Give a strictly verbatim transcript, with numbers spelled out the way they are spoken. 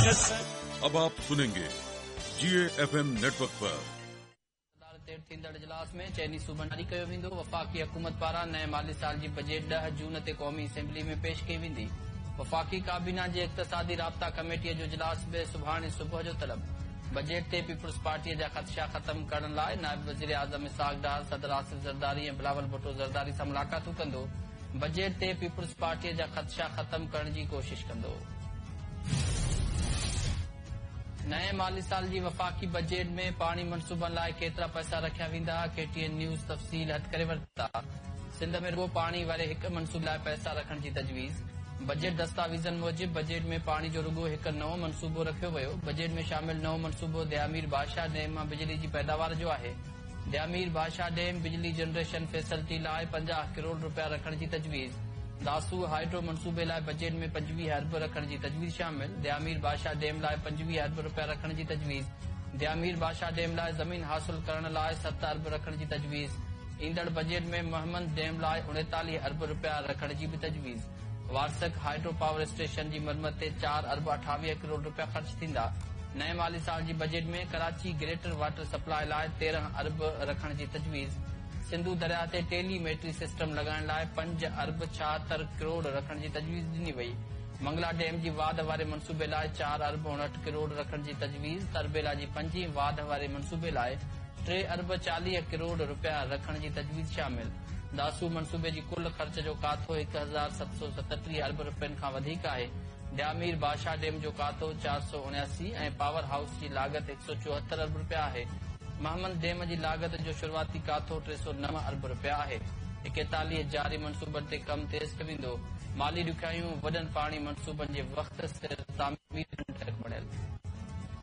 अब आप सुनेंगे जीए FM network पर थींदड़ इजलास में चइनी सूबनि जारी कयो वेंदो। वफ़ाक़ी हुकूमत पारां नए माली साल जी बजट ॾह जून ते क़ौमी असेंबली में पेश कई वेंदी। वफ़ाक़ी काबीना जे इक़्तिसादी राब्ता कमेटीअ जो इजलास बि सुभाणे सुबुह जो तलब। बजट ते पीपुल्स पार्टीअ जा ख़दशा ख़त्म करण लाइ नायब वज़ीर आज़म इसहाक़ डार सदर आसिफ ज़रदारी ऐं बिलावल भुट्टो ज़रदारी सां मुलाक़ातूं कंदो। बजट ते पीपुल्स पार्टीअ जा ख़दशा ख़त्म करण जी कोशिश कंदो। नए माली साल जी वफ़ाक़ी बजट में पाणी मनसूबनि लाइ केतिरा पैसा रखिया वेंदा। केटीएन न्यूज़ तफ़सील हथ करे वरिता। सिंध में रुगो पाणी वारे हिक मनसूबे लाइ पैसा रखण जी तजवीज़। बजट दस्तावेज़नि मूजिबि बजट में पाणी जो रुगो हिक नओं मनसूबो रखियो वियो। बजट में शामिल नओं मनसूबो दयामीर बादशाह डैम मां बिजली जी पैदावार जो आहे। दयामीर बादशाह डैम बिजली जनरेशन फैसिलिटी लाइ पंजाह करोड़ रुपया रखण जी तजवीज़। दासू हाइड्रो मनसूबे लाइ बजट में पंजवीह अरब रखण जी तजवीज़ शामिल। दयामीर बादशाह डैम लाइ पंजवीह अरब रुपया रखण जी तजवीज़। दयामीर बादशाह डैम लाइ ज़मीन हासिल करण लाइ सत अरब रखण जी तजवीज़। ईंदड़ बजट में महमद डैम लाइ उणेतालीह अरब रुपया रखण जी बि तजवीज़। वारसक हाइड्रो पावर स्टेशन जी मरम्मत ते चार अरब अठावीह करोड़ रुपया ख़र्च थींदा। नए माली साल जी बजट में कराची ग्रेटर वाटर सप्लाई लाइ तेरहं अरब रखण जी तजवीज़। सिंधु दरिया ते टेलीमेट्री सिस्टम लॻाइण लाइ पंज अरब छाहतरि करोड़ रखण जी तजवीज़ ॾिनी वई। मंगला डैम जी वाध वारे मनसूबे लाइ चार अरब उणहठि करोड़ रखण जी तजवीज़। तरबेला जी पंजी वाध वारे मनसूबे लाइ टे अरब चालीह करोड़ रुपया रखण जी तजवीज़ शामिल। दासू मनसूबे जी कुल ख़र्च जो काथो हिक हज़ार सत सौ सतटीह अरब रुपयनि खां वधीक आहे। दयामीर बादशाह डैम जो काथो चार सौ उणियासी ऐं पावर हाउस जी लागत हिक सौ चोहतरि अरब रुपया आहे। महमद डैम जी लागत जो शुरूआती काथो टे सौ नव अरब रुपया आहे। इकेतालीह जारी मनसूबनि ते कम तेज़ कयो वेंदो। माली ॾुखियाइयूं वॾनि पाणी मनसूबनि जे वक़्त सिर तामीर बणियल।